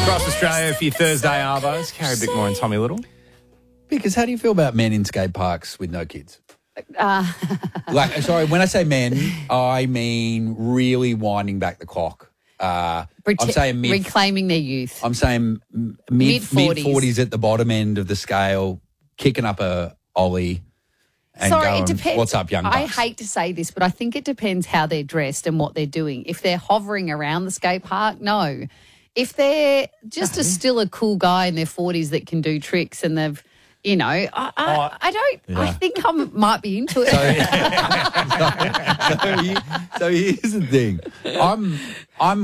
Across Australia for your Thursday Arvos. Carrie Bickmore and Tommy Little. Because how do you feel about men in skate parks with no kids? Sorry, when I say men, I mean really winding back the clock. I'm saying reclaiming their youth. I'm saying mid-40s at the bottom end of the scale, kicking up a ollie and going, it depends. What's up, young bucks? I hate to say this, but I think it depends how they're dressed and what they're doing. If they're hovering around the skate park, no. If they're just still a cool guy in their 40s that can do tricks and they've, you know, I don't. Yeah. I think I might be into it. So here's the thing. I'm